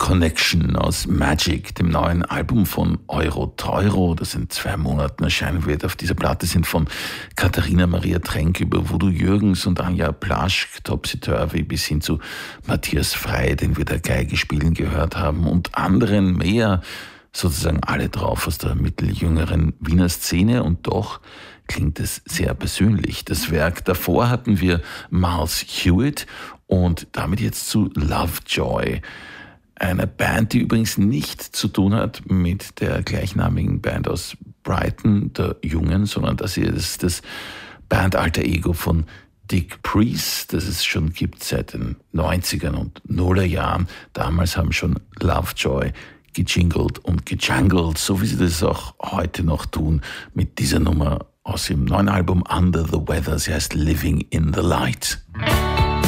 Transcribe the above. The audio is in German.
Connection aus Magic, dem neuen Album von Euro-Teuro, das in 2 Monaten erscheinen wird. Auf dieser Platte sind von Katharina Maria Trenk über Voodoo Jürgens und Anja Plaschk, Topsy-Turvy bis hin zu Matthias Frey, den wir da Geige spielen gehört haben, und anderen mehr, sozusagen alle drauf aus der mitteljüngeren Wiener Szene, und doch klingt es sehr persönlich. Das Werk davor hatten wir Miles Hewitt und damit jetzt zu Lovejoy. Eine Band, die übrigens nichts zu tun hat mit der gleichnamigen Band aus Brighton, der Jungen, sondern das hier ist das Band-Alter Ego von Dick Priest, das es schon gibt seit den 90ern und Nullerjahren. Damals haben schon Lovejoy gejingelt und gejungelt, so wie sie das auch heute noch tun mit dieser Nummer aus dem neuen Album Under the Weather. Sie heißt Living in the Light.